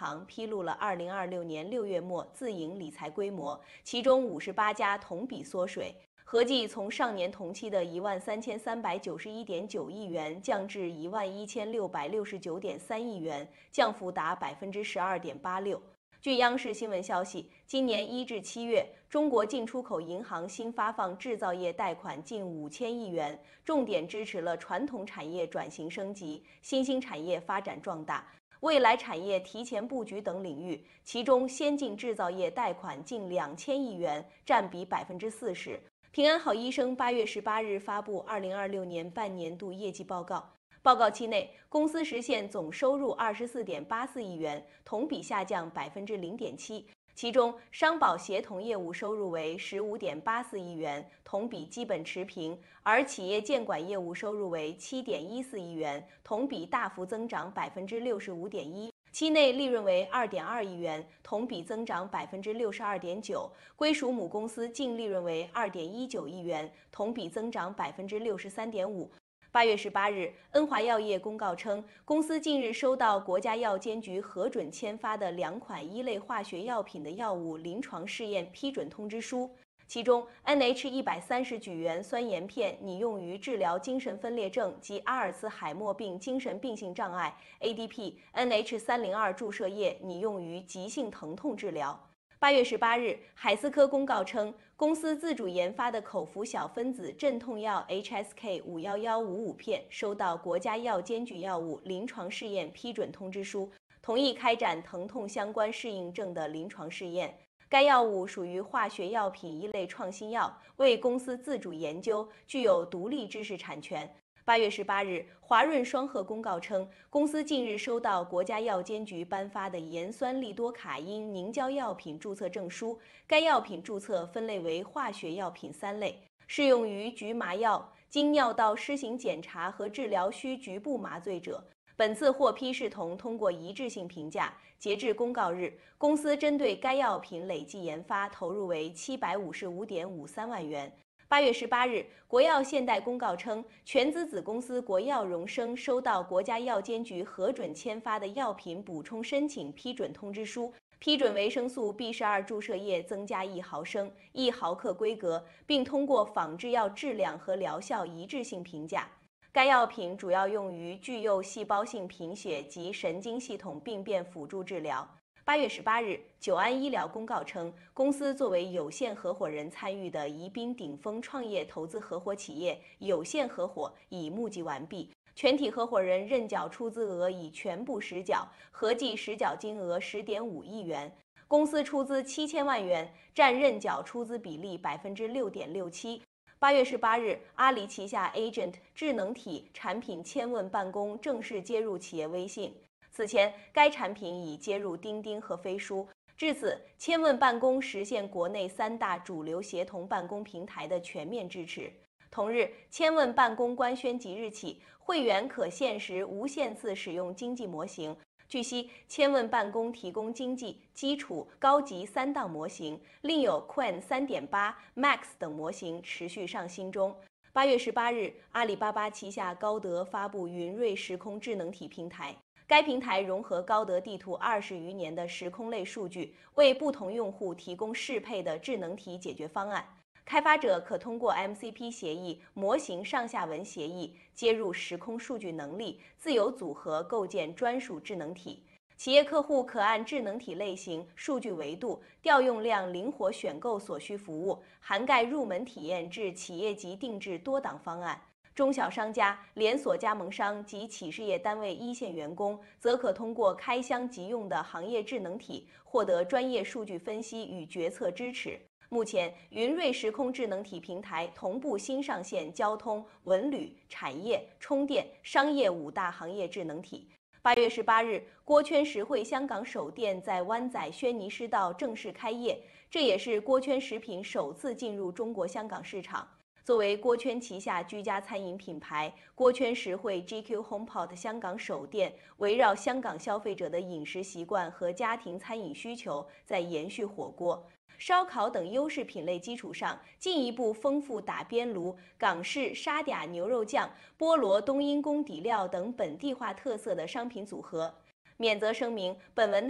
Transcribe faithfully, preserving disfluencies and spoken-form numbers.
行披露了二零二六年六月末自营理财规模，其中五十八家同比缩水，合计从上年同期的一万三千三百九十一点九亿元降至一万一千六百六十九点三亿元，降幅达百分之十二点八六。据央视新闻消息，今年一至七月，中国进出口银行新发放制造业贷款近五千亿元，重点支持了传统产业转型升级、新兴产业发展壮大、未来产业提前布局等领域。其中，先进制造业贷款近两千亿元，占比百分之四十。平安好医生八月十八日发布二零二六年半年度业绩报告。报告期内，公司实现总收入二十四点八四亿元，同比下降百分之零点七。其中，商保协同业务收入为十五点八四亿元，同比基本持平；而企业监管业务收入为七点一四亿元，同比大幅增长百分之六十五点一。期内利润为二点二亿元，同比增长百分之六十二点九。归属母公司净利润为二点一九亿元，同比增长百分之六十三点五。八月十八日，恩华药业公告称，公司近日收到国家药监局核准签发的两款一类化学药品的药物临床试验批准通知书，其中 N H 一百三十举元酸盐片拟用于治疗精神分裂症及阿尔茨海默病精神病性障碍 ，A D P N H 三零二注射液拟用于急性疼痛治疗。八月十八日，海思科公告称，公司自主研发的口服小分子镇痛药 H S K 五一一五五片收到国家药监局药物临床试验批准通知书，同意开展疼痛相关适应症的临床试验。该药物属于化学药品一类创新药，为公司自主研究，具有独立知识产权。八月十八日，华润双鹤公告称，公司近日收到国家药监局颁发的盐酸利多卡因凝胶药品注册证书，该药品注册分类为化学药品三类，适用于局麻药、经尿道施行检查和治疗需局部麻醉者。本次获批视同通过一致性评价。截至公告日，公司针对该药品累计研发投入为七百五十五点五三万元。八月十八日，国药现代公告称，全资子公司国药荣生收到国家药监局核准签发的药品补充申请批准通知书，批准维生素 B 十二注射液增加一毫升、一毫克规格，并通过仿制药质量和疗效一致性评价。该药品主要用于具有细胞性贫血及神经系统病变辅助治疗。八月十八日，久安医疗公告称，公司作为有限合伙人参与的宜宾顶峰创业投资合伙企业有限合伙已募集完毕，全体合伙人认缴出资额已全部实缴，合计实缴金额十点五亿元。公司出资七千万元，占认缴出资比例百分之六点六七。八月十八日，阿里旗下 Agent 智能体产品千问办公正式接入企业微信。此前，该产品已接入钉钉和飞书。至此，千问办公实现国内三大主流协同办公平台的全面支持。同日，千问办公官宣即日起，会员可限时无限次使用经济模型。据悉，千问办公提供经济、基础、高级三档模型，另有 Qwen 三点八、Max 等模型持续上新中。八月十八日，阿里巴巴旗下高德发布云瑞时空智能体平台。该平台融合高德地图二十余年的时空类数据，为不同用户提供适配的智能体解决方案。开发者可通过 M C P 协议、模型上下文协议接入时空数据能力，自由组合构建专属智能体。企业客户可按智能体类型、数据维度、调用量灵活选购所需服务，涵盖入门体验至企业级定制多档方案。中小商家、连锁加盟商及企事业单位一线员工，则可通过开箱即用的行业智能体，获得专业数据分析与决策支持。目前，云瑞时空智能体平台同步新上线交通、文旅、产业、充电、商业五大行业智能体。八月十八日，锅圈实惠香港首店在湾仔轩尼诗道正式开业，这也是锅圈食品首次进入中国香港市场。作为锅圈旗下居家餐饮品牌，锅圈实惠 G Q HomePot 香港首店围绕香港消费者的饮食习惯和家庭餐饮需求，在延续火锅、烧烤等优势品类基础上，进一步丰富打边炉、港式沙嗲牛肉酱、菠萝冬阴功底料等本地化特色的商品组合。免责声明：本文内